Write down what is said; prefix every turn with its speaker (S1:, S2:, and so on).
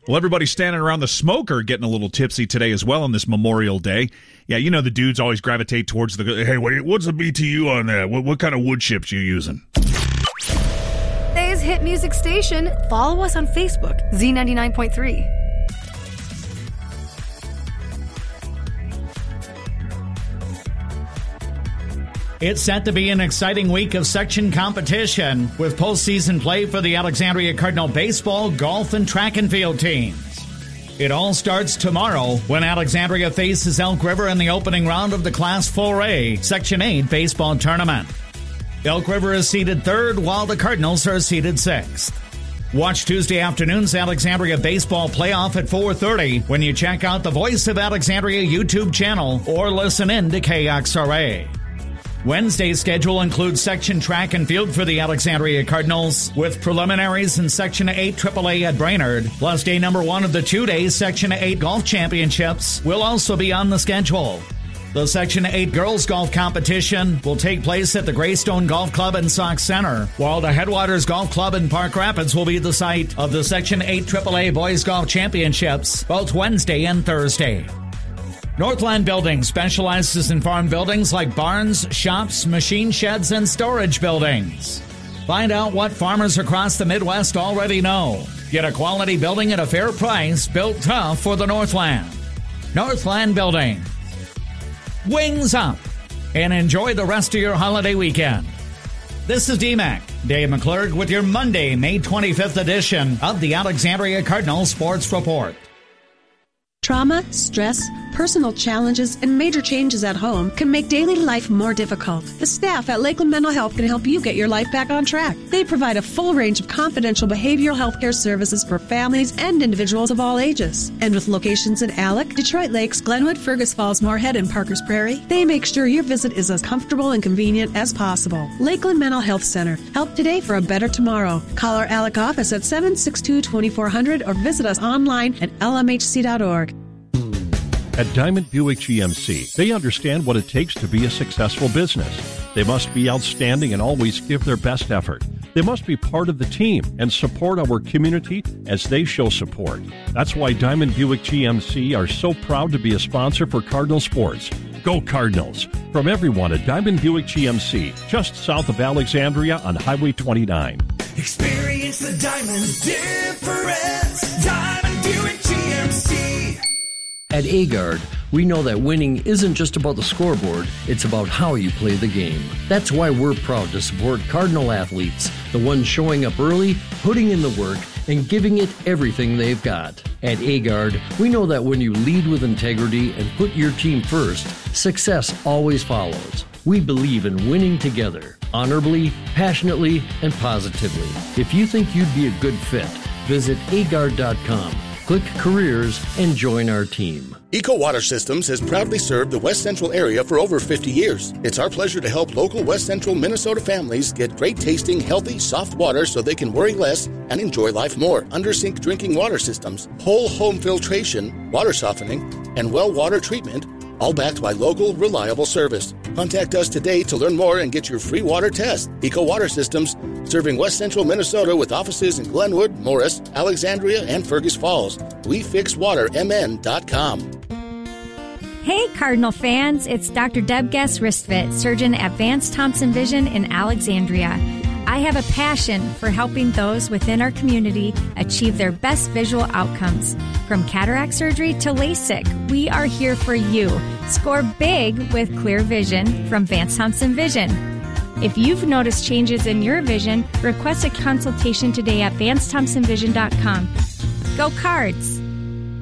S1: Well, everybody's standing around the smoker getting a little tipsy today as well on this Memorial Day. Yeah, you know the dudes always gravitate towards the, hey, what's the BTU on that? What kind of wood chips you using?
S2: Today's hit music station. Follow us on Facebook, Z99.3.
S3: It's set to be an exciting week of section competition with postseason play for the Alexandria Cardinal baseball, golf, and track and field teams. It all starts tomorrow when Alexandria faces Elk River in the opening round of the Class 4A Section 8 baseball tournament. Elk River is seeded third while the Cardinals are seeded sixth. Watch Tuesday afternoon's Alexandria Baseball Playoff at 4:30 when you check out the Voice of Alexandria YouTube channel or listen in to KXRA. Wednesday's schedule includes section track and field for the Alexandria Cardinals, with preliminaries in Section 8 AAA at Brainerd, plus day number 1 of the 2-day Section 8 Golf Championships will also be on the schedule. The Section 8 Girls Golf Competition will take place at the Greystone Golf Club and Sauk Center, while the Headwaters Golf Club in Park Rapids will be the site of the Section 8 AAA Boys Golf Championships, both Wednesday and Thursday. Northland Building specializes in farm buildings like barns, shops, machine sheds, and storage buildings. Find out what farmers across the Midwest already know. Get a quality building at a fair price, built tough for the Northland. Northland Building. Wings up and enjoy the rest of your holiday weekend. This is DMAC, Dave McClurg, with your Monday, May 25th edition of the Alexandria Cardinal Sports Report.
S4: Trauma, stress, personal challenges, and major changes at home can make daily life more difficult. The staff at Lakeland Mental Health can help you get your life back on track. They provide a full range of confidential behavioral health care services for families and individuals of all ages. And with locations in Alex, Detroit Lakes, Glenwood, Fergus Falls, Moorhead, and Parkers Prairie, they make sure your visit is as comfortable and convenient as possible. Lakeland Mental Health Center. Help today for a better tomorrow. Call our Alex office at 762-2400 or visit us online at lmhc.org.
S5: At Diamond Buick GMC, they understand what it takes to be a successful business. They must be outstanding and always give their best effort. They must be part of the team and support our community as they show support. That's why Diamond Buick GMC are so proud to be a sponsor for Cardinal Sports. Go Cardinals! From everyone at Diamond Buick GMC, just south of Alexandria on Highway 29.
S6: Experience the Diamond's difference. Diamond Buick GMC.
S7: At Agard, we know that winning isn't just about the scoreboard, it's about how you play the game. That's why we're proud to support Cardinal athletes, the ones showing up early, putting in the work, and giving it everything they've got. At Agard, we know that when you lead with integrity and put your team first, success always follows. We believe in winning together, honorably, passionately, and positively. If you think you'd be a good fit, visit agard.com. Click Careers and join our team.
S8: Eco Water Systems has proudly served the West Central area for over 50 years. It's our pleasure to help local West Central Minnesota families get great tasting, healthy, soft water so they can worry less and enjoy life more. Under-sink drinking water systems, whole home filtration, water softening, and well water treatment, all backed by local, reliable service. Contact us today to learn more and get your free water test. Eco Water Systems, serving West Central Minnesota with offices in Glenwood, Morris, Alexandria, and Fergus Falls. WeFixWaterMN.com.
S9: Hey, Cardinal fans, it's Dr. Deb Guest Wristfit, surgeon at Vance Thompson Vision in Alexandria. I have a passion for helping those within our community achieve their best visual outcomes. From cataract surgery to LASIK, we are here for you. Score big with clear vision from Vance Thompson Vision. If you've noticed changes in your vision, request a consultation today at VanceThompsonVision.com. Go Cards!